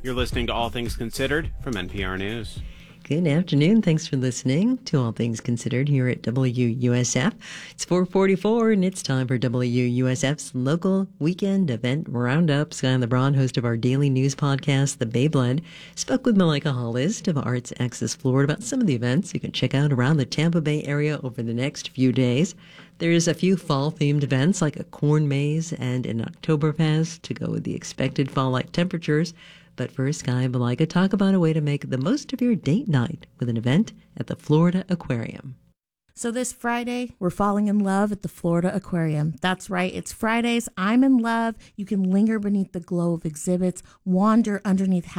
You're listening to All Things Considered from NPR News. Good afternoon. Thanks for listening to All Things Considered here at WUSF. It's 4:44 and it's time for WUSF's local weekend event roundup. Sky LeBron, host of our daily news podcast, The Bay Blend, spoke with Malika Hollist of Arts Access Florida about some of the events you can check out around the Tampa Bay area over the next few days. There's a few fall-themed events like a corn maze and an Oktoberfest to go with the expected fall-like temperatures. But first, Sky and Malika talk about a way to make the most of your date night with an event at the Florida Aquarium. So this Friday, we're falling in love at the Florida Aquarium. That's right. It's Fridays. I'm in love. You can linger beneath the glow of exhibits, wander underneath